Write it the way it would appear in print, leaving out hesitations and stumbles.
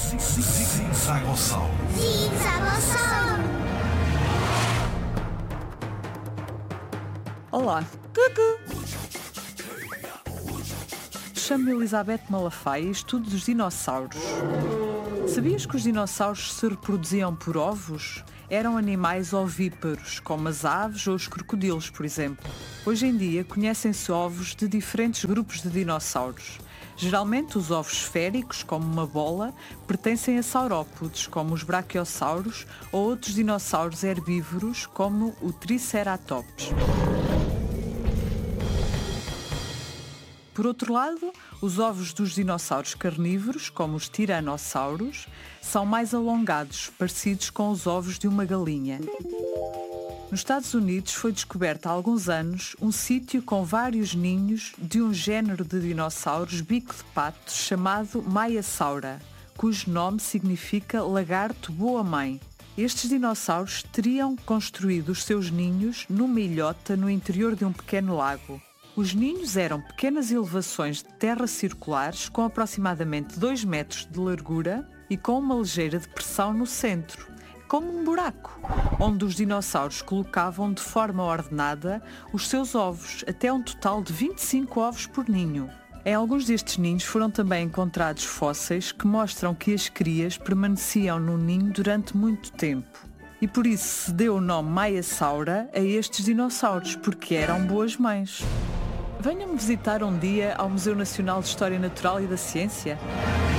Zigzagossauro. Olá, Cucu! Chamo-me Elizabeth Malafaia e estudo os dinossauros. Sabias que os dinossauros se reproduziam por ovos? Eram animais ovíparos, como as aves ou os crocodilos, por exemplo. Hoje em dia conhecem-se ovos de diferentes grupos de dinossauros. Geralmente os ovos esféricos, como uma bola, pertencem a saurópodes, como os braquiossauros, ou outros dinossauros herbívoros, como o Triceratops. Por outro lado, os ovos dos dinossauros carnívoros, como os tiranossauros, são mais alongados, parecidos com os ovos de uma galinha. Nos Estados Unidos foi descoberto há alguns anos um sítio com vários ninhos de um género de dinossauros bico de pato chamado Maiasaura, cujo nome significa lagarto boa-mãe. Estes dinossauros teriam construído os seus ninhos numa ilhota no interior de um pequeno lago. Os ninhos eram pequenas elevações de terra circulares com aproximadamente 2 metros de largura e com uma ligeira depressão no centro, como um buraco, onde os dinossauros colocavam de forma ordenada os seus ovos, até um total de 25 ovos por ninho. Em alguns destes ninhos foram também encontrados fósseis que mostram que as crias permaneciam no ninho durante muito tempo. E por isso se deu o nome Maiasaura a estes dinossauros, porque eram boas mães. Venham-me visitar um dia ao Museu Nacional de História Natural e da Ciência.